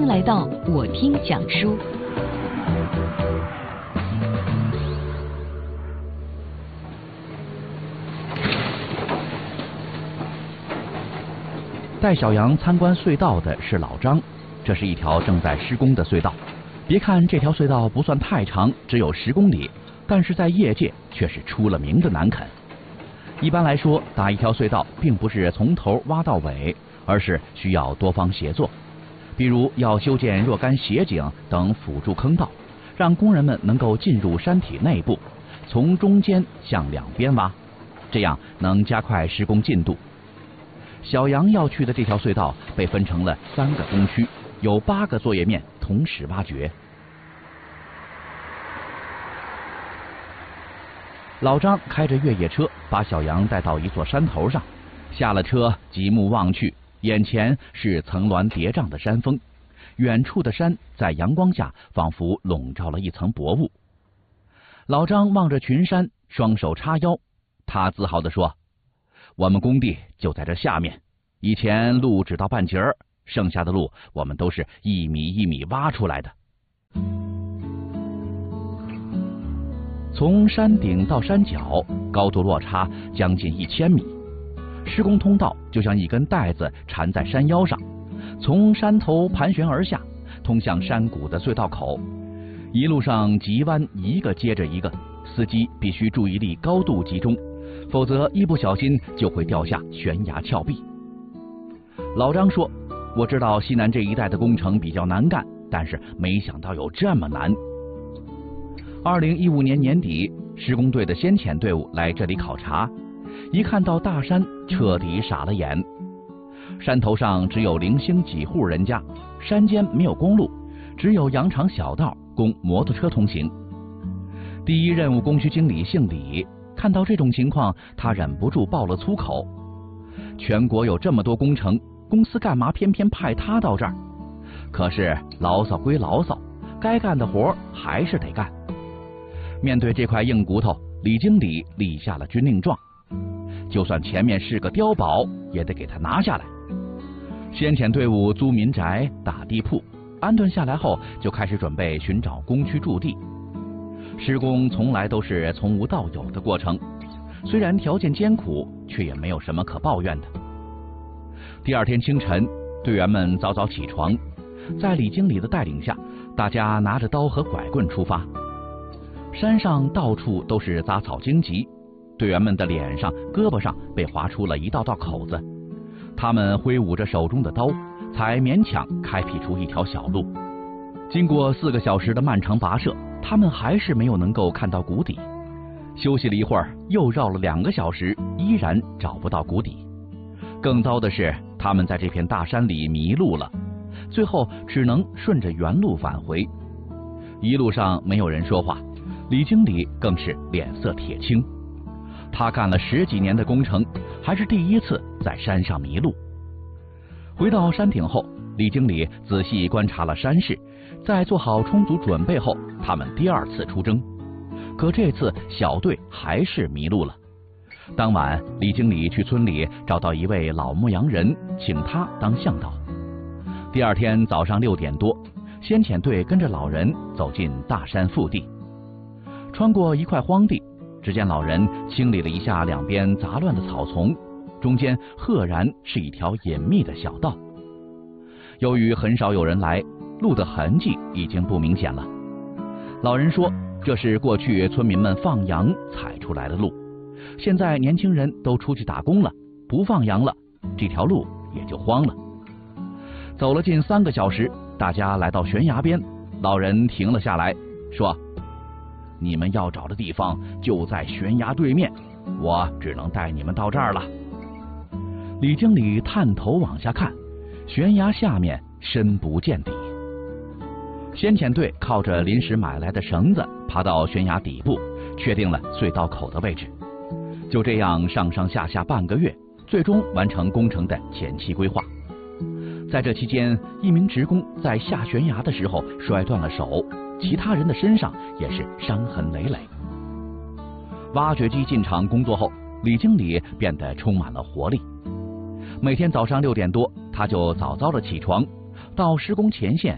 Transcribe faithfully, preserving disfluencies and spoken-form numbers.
来到我听讲书。 带小杨参观隧道的是老张，这是一条正在施工的隧道。别看这条隧道不算太长，只有十公里，但是在业界却是出了名的难啃。一般来说，打一条隧道并不是从头挖到尾，而是需要多方协作。比如要修建若干斜井等辅助坑道，让工人们能够进入山体内部，从中间向两边挖，这样能加快施工进度。小杨要去的这条隧道被分成了三个工区，有八个作业面同时挖掘。老张开着越野车把小杨带到一座山头上，下了车，极目望去，眼前是层峦叠嶂的山峰，远处的山在阳光下仿佛笼罩了一层薄雾。老张望着群山，双手叉腰，他自豪地说：我们工地就在这下面，以前路只到半截儿，剩下的路我们都是一米一米挖出来的。从山顶到山脚，高度落差将近一千米，施工通道就像一根带子缠在山腰上，从山头盘旋而下，通向山谷的隧道口。一路上急弯一个接着一个，司机必须注意力高度集中，否则一不小心就会掉下悬崖峭壁。老张说：我知道西南这一带的工程比较难干，但是没想到有这么难。二零一五年年底，施工队的先遣队伍来这里考察，一看到大山，彻底傻了眼。山头上只有零星几户人家，山间没有公路，只有羊肠小道供摩托车通行。第一任务工区经理姓李，看到这种情况，他忍不住爆了粗口：全国有这么多工程，公司干嘛偏偏派他到这儿？可是牢骚归牢骚，该干的活还是得干。面对这块硬骨头，李经理立下了军令状，就算前面是个碉堡，也得给他拿下来。先遣队伍租民宅、打地铺，安顿下来后，就开始准备寻找工区驻地。施工从来都是从无到有的过程，虽然条件艰苦，却也没有什么可抱怨的。第二天清晨，队员们早早起床，在李经理的带领下，大家拿着刀和拐棍出发。山上到处都是杂草荆棘，队员们的脸上、胳膊上被划出了一道道口子，他们挥舞着手中的刀，才勉强开辟出一条小路。经过四个小时的漫长跋涉，他们还是没有能够看到谷底。休息了一会儿，又绕了两个小时，依然找不到谷底。更糟的是，他们在这片大山里迷路了，最后只能顺着原路返回。一路上没有人说话，李经理更是脸色铁青。他干了十几年的工程，还是第一次在山上迷路。回到山顶后，李经理仔细观察了山势，在做好充足准备后，他们第二次出征。可这次小队还是迷路了。当晚，李经理去村里找到一位老牧羊人，请他当向导。第二天早上六点多，先遣队跟着老人走进大山腹地。穿过一块荒地，只见老人清理了一下两边杂乱的草丛，中间赫然是一条隐秘的小道。由于很少有人来，路的痕迹已经不明显了。老人说，这是过去村民们放羊踩出来的路，现在年轻人都出去打工了，不放羊了，这条路也就荒了。走了近三个小时，大家来到悬崖边，老人停了下来，说：你们要找的地方就在悬崖对面，我只能带你们到这儿了。李经理探头往下看，悬崖下面深不见底。先遣队靠着临时买来的绳子爬到悬崖底部，确定了隧道口的位置。就这样上上下下半个月，最终完成工程的前期规划。在这期间，一名职工在下悬崖的时候摔断了手，其他人的身上也是伤痕累累。挖掘机进场工作后，李经理变得充满了活力。每天早上六点多，他就早早的起床，到施工前线